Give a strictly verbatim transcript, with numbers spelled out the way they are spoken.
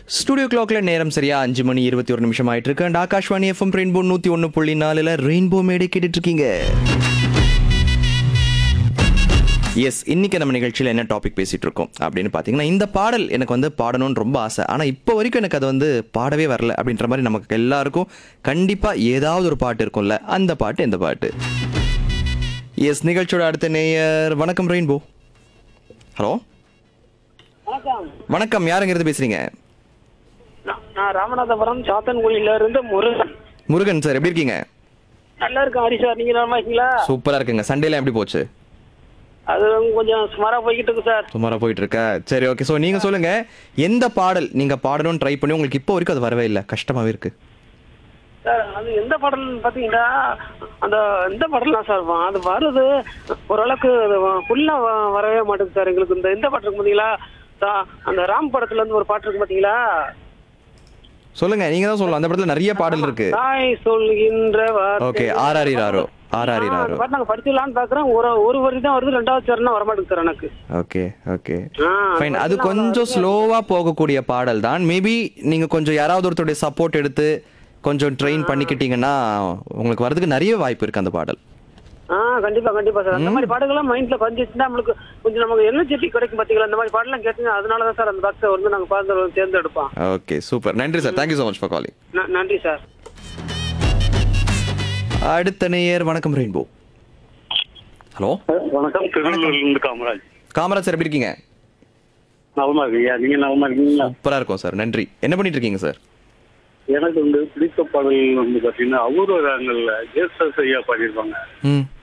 Studio கிளாக்ல நேரம் சரியா அஞ்சு மணி இருபத்தி ஒரு நிமிஷம் ஆயிட்டு இருக்கு. அண்ட் ஆகாஷ்வாணி எஃப்எம் ரெயின்போ நூத்தி ஒன்னு புள்ளி நாலுல ரெயின்போ மேடை கேட்டுட்டு இருக்கீங்க. எஸ், இன்னைக்கு நம்ம நிகழ்ச்சியில் என்ன டாபிக் பேசிட்டு இருக்கோம் அப்படின்னு பார்த்தீங்கன்னா, இந்த பாடல் எனக்கு வந்து பாடணும்னு ரொம்ப ஆசை, ஆனால் இப்போ வரைக்கும் எனக்கு அது வந்து பாடவே வரல அப்படின்ற மாதிரி நமக்கு எல்லாருக்கும் கண்டிப்பாக ஏதாவது ஒரு பாட்டு இருக்கும்ல. அந்த பாட்டு எந்த பாட்டு? எஸ், நிகழ்ச்சியோட அடுத்த நேயர். வணக்கம் ரெயின்போ. ஹலோ வணக்கம், யாருங்கிறது பேசுறீங்க? நான் ராமநாதபுரம் சாத்தன்குடியில இருந்து முருகன். முருகன் சார், எப்படி இருக்கீங்க? நல்லா இருக்கும் ஹரி சார், நீங்க நல்லா இருக்கீங்களா? சூப்பரா இருக்குங்க. சண்டேல எப்படி போச்சு? அது கொஞ்சம் சுமாரா போய்கிட்டு இருக்கு சார். சுமாரா போயிட்டு இருக்க. சரி, ஓகே. ஸோ நீங்க சொல்லுங்க, எந்த பாடல் நீங்க பாடணும்னு ட்ரை பண்ணி உங்களுக்கு இப்போ வரைக்கும் அது வரவே இல்லை, கஷ்டமாவே இருக்கு? சார் அது எந்த பாடல் பாத்தீங்கன்னா, அந்த எந்த பாடல் தான் சார் அது வருது ஓரளவுக்கு ஃபுல்லா வரவே மாட்டேங்குது சார் எங்களுக்கு. இந்த எந்த பாட்டு இருக்கு பாத்தீங்களா, அந்த ராம் படத்துல இருந்து ஒரு பாட்டு இருக்கு பாத்தீங்களா? சொல்லுங்க, நீங்க தான் சொல்லலாம். அந்த படத்துல நிறைய பாடல் இருக்கு. தாய் சொல்கின்ற ஓகே, ஆர்ஆர்இ ராரோ. ஆர்ஆர்இ ராரோ பாட்டு நாங்க படிச்சலாம்னு பாக்குறோம். ஒரு ஒரு வரி தான் வருது, ரெண்டாவது சரணம் வர மாட்டேங்குது சார் எனக்கு. Okay okay fine. அது கொஞ்சம் ஸ்லோவா போகக்கூடிய பாடல் தான். மேபி நீங்க கொஞ்சம் யாராவது ஒருத்தருடைய சப்போர்ட் எடுத்து கொஞ்சம் ட்ரெயின் பண்ணிக்கிட்டீங்கன்னா உங்களுக்கு வரதுக்கு நிறைய வாய்ப்பு இருக்கு அந்த பாடல். ஆ கண்டிப்பா கண்டிப்பா சார். அந்த மாதிரி பாடல்கள்லாம் மைண்ட்ல பதிஞ்சிச்சுன்னா நம்மளுக்கு கொஞ்சம் நமக்கு எனர்ஜெட்டி கிடைக்கும் பாத்தீங்களா. அந்த மாதிரி பாடலாம் கேட்டீங்க, அதனாலதான் சார் அந்த பாக்ஸை வந்து நாங்க பார்த்து தேர்ந்தெடுப்போம். Okay, super. நன்றி sir, thank you so much for calling. நன்றி சார். அடுத்த நேயர். வணக்கம் ரெயின்போ. ஹலோ வணக்கம், திருவள்ளூர்லேருந்து காமராஜ். காமராஜ் சார், எப்படி இருக்கீங்க? நலமா இருக்கீங்க, நீங்க நலமா இருக்கீங்களா? சூப்பரா இருக்கும் சார், நன்றி. என்ன பண்ணிட்டு இருக்கீங்க சார்? எனக்கு வந்து பிடித்த பாடல் வந்து பாத்தீங்கன்னா அபூர்வ ராகங்கள்ல ஜேசஸ் ஐயா பாடியிருப்பாங்க. ம்